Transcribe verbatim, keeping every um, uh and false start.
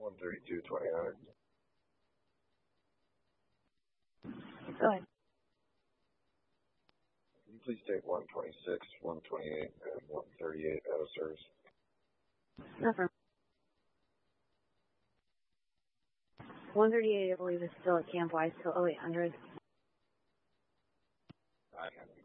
one thirty-two, twenty hundred. Go ahead. Can you please take one twenty-six, one twenty-eight, and one thirty-eight out of service? No problem. one thirty-eight, I believe, is still at Camp Wise till oh eight hundred. I can.